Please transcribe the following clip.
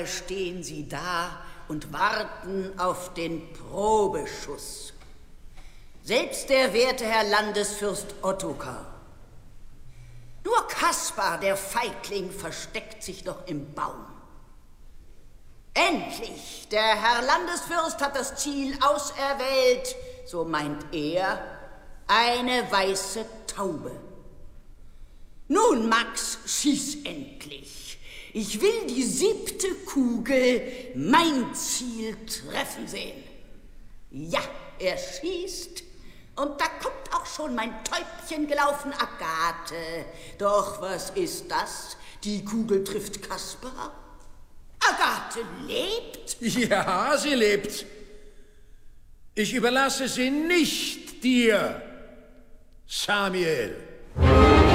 Stehen sie da und warten auf den Probeschuss. Selbst der werte Herr Landesfürst Ottokar. Nur Kaspar, der Feigling, versteckt sich noch im Baum. Endlich! Der Herr Landesfürst hat das Ziel auserwählt, so meint er, eine weiße Taube. Nun, Max, schieß endlich. Ich will die 7. Kugel, mein Ziel, treffen sehen. Ja, er schießt. Und da kommt auch schon mein Täubchen gelaufen, Agathe. Doch was ist das? Die Kugel trifft Kaspar? Agathe lebt? Ja, sie lebt. Ich überlasse sie nicht dir, Samuel.